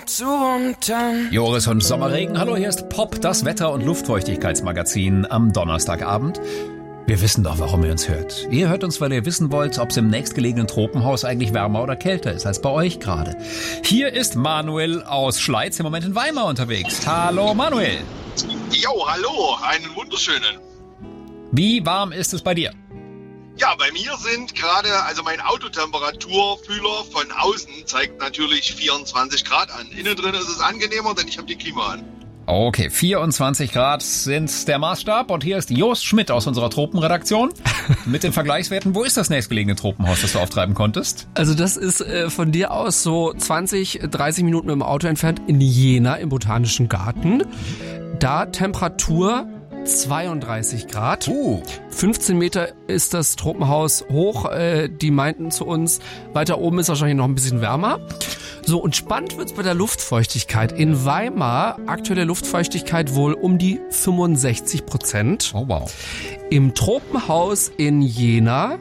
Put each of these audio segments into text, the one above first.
zu unterm Joris und Sommerregen. Hallo, hier ist Pop, das Wetter- und Luftfeuchtigkeitsmagazin am Donnerstagabend. Wir wissen doch, warum ihr uns hört. Ihr hört uns, weil ihr wissen wollt, ob es im nächstgelegenen Tropenhaus eigentlich wärmer oder kälter ist als bei euch gerade. Hier ist Manuel aus Schleiz, im Moment in Weimar unterwegs. Hallo Manuel. Jo, hallo, einen wunderschönen. Wie warm ist es bei dir? Ja, bei mir sind gerade, also mein Autotemperaturfühler von außen zeigt natürlich 24 Grad an. Innen drin ist es angenehmer, denn ich habe die Klima an. Okay, 24 Grad sind der Maßstab und hier ist Jost Schmidt aus unserer Tropenredaktion mit den Vergleichswerten. Wo ist das nächstgelegene Tropenhaus, das du auftreiben konntest? Also das ist von dir aus so 20, 30 Minuten mit dem Auto entfernt in Jena im Botanischen Garten. Da Temperatur 32 Grad. 15 Meter ist das Tropenhaus hoch. Die meinten zu uns, weiter oben ist wahrscheinlich noch ein bisschen wärmer. So, und spannend wird's bei der Luftfeuchtigkeit. In Weimar aktuelle Luftfeuchtigkeit wohl um die 65%. Oh wow. Im Tropenhaus in Jena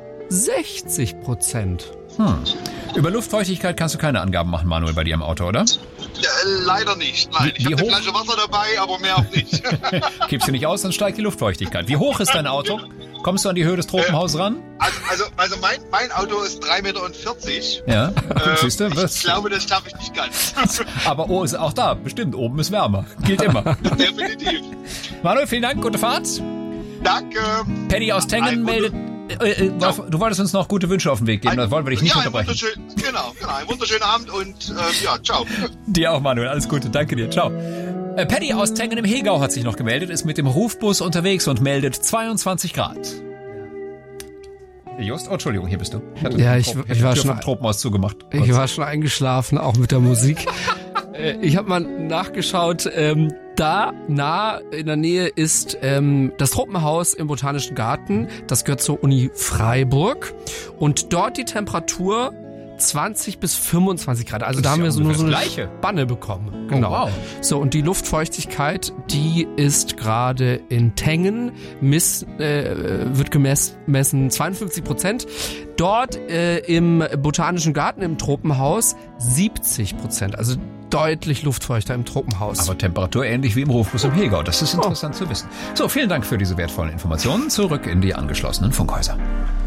60%. Über Luftfeuchtigkeit kannst du keine Angaben machen, Manuel, bei dir im Auto, oder? Leider nicht, nein. Ich habe eine Flasche Wasser dabei, aber mehr auch nicht. Gibst du nicht aus, dann steigt die Luftfeuchtigkeit. Wie hoch ist dein Auto? Kommst du an die Höhe des Tropenhauses ran? Also mein Auto ist 3,40 Meter. Ja, siehst du? Ich glaube, das schaffe ich nicht ganz. Aber ist auch da, bestimmt, oben ist wärmer. Gilt immer. Definitiv. Manuel, vielen Dank, gute Fahrt. Danke. Paddy aus Tengen meldet... Du wolltest uns noch gute Wünsche auf den Weg geben, das wollen wir dich nicht unterbrechen. Genau, einen wunderschönen Abend und ciao. Dir auch, Manuel, alles Gute, danke dir, ciao. Paddy aus Tengen im Hegau hat sich noch gemeldet, ist mit dem Rufbus unterwegs und meldet 22 Grad. Just, oh, Entschuldigung, hier bist du. Ich war schon vom Tropenhaus zugemacht. Ich war schon eingeschlafen, auch mit der Musik. Ich habe mal nachgeschaut, da nah in der Nähe ist das Tropenhaus im Botanischen Garten. Das gehört zur Uni Freiburg. Und dort die Temperatur 20 bis 25 Grad. Also da haben wir nur so eine Spanne bekommen. Genau. Oh, wow. So, und die Luftfeuchtigkeit, die ist gerade in Tengen, wird gemessen 52%. Dort im Botanischen Garten im Tropenhaus 70%. Also deutlich luftfeuchter im Tropenhaus. Aber Temperatur ähnlich wie im Rufbus im Hegau. Das ist interessant zu wissen. So, vielen Dank für diese wertvollen Informationen. Zurück in die angeschlossenen Funkhäuser.